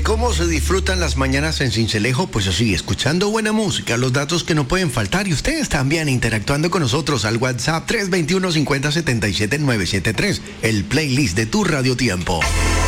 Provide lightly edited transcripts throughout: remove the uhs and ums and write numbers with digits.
cómo se disfrutan las mañanas en Sincelejo? Pues así, escuchando buena música, los datos que no pueden faltar y ustedes también interactuando con nosotros al WhatsApp 321-5077-973, el playlist de tu Radio Tiempo.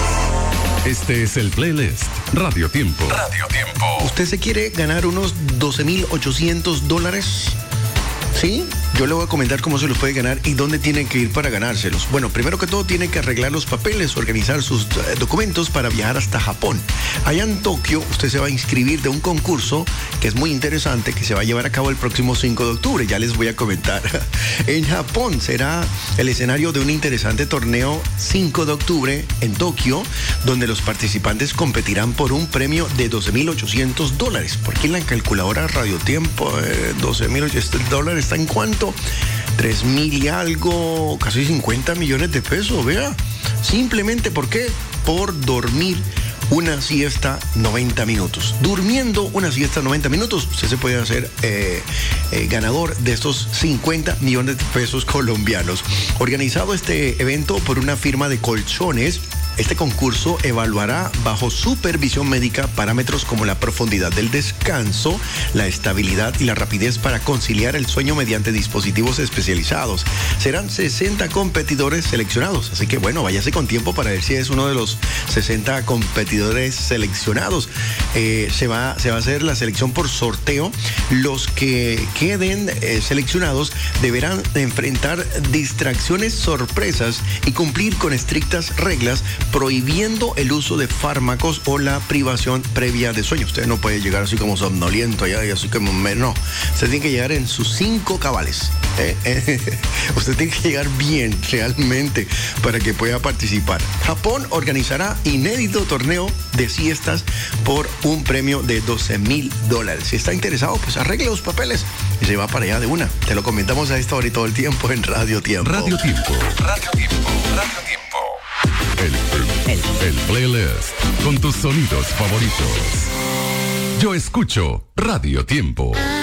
Este es el playlist Radio Tiempo. Radio Tiempo. ¿Usted se quiere ganar unos $12,800? ¿Sí? Yo le voy a comentar cómo se los puede ganar y dónde tienen que ir para ganárselos. Bueno, primero que todo tiene que arreglar los papeles, organizar sus documentos para viajar hasta Japón. Allá en Tokio usted se va a inscribir de un concurso que es muy interesante, que se va a llevar a cabo el próximo 5 de octubre. Ya les voy a comentar. En Japón será el escenario de un interesante torneo 5 de octubre en Tokio, donde los participantes competirán por un premio de $12,800. ¿Por qué en la calculadora Radio Tiempo $12,800 está en cuánto? 3,000 y algo, casi 50 millones de pesos, vea. Simplemente, ¿por qué? Por dormir una siesta 90 minutos. Durmiendo una siesta 90 minutos, usted se puede hacer ganador de estos 50 millones de pesos colombianos. Organizado este evento por una firma de colchones, este concurso evaluará bajo supervisión médica parámetros como la profundidad del descanso, la estabilidad y la rapidez para conciliar el sueño mediante dispositivos especializados. Serán 60 competidores seleccionados, así que bueno, váyase con tiempo para ver si es uno de los 60 competidores seleccionados. Se va a hacer la selección por sorteo. Los que queden seleccionados deberán enfrentar distracciones sorpresas y cumplir con estrictas reglas prohibiendo el uso de fármacos o la privación previa de sueño. Usted no puede llegar así como somnoliento allá y así como no. Usted tiene que llegar en sus 5 cabales. Usted tiene que llegar bien realmente para que pueda participar. Japón organizará inédito torneo de siestas por un premio de $12,000. Si está interesado, pues arregle los papeles y se va para allá de una. Te lo comentamos a esta hora y todo el tiempo en Radio Tiempo. Radio Tiempo. Radio Tiempo. Radio Tiempo. El playlist con tus sonidos favoritos. Yo escucho Radio Tiempo.